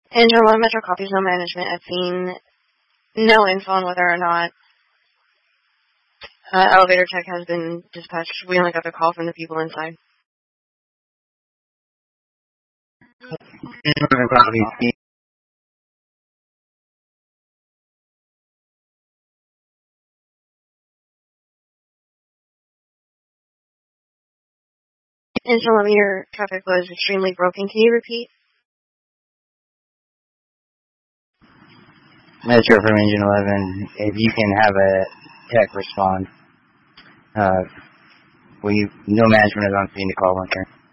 Engine 1 Metro copies, no management at scene. No info on whether or not elevator tech has been dispatched. We only got the call from the people inside. Engine 11, your traffic was extremely broken. Can you repeat? Metro from Engine 11, if you can have a tech respond. No management is on scene to call one turn.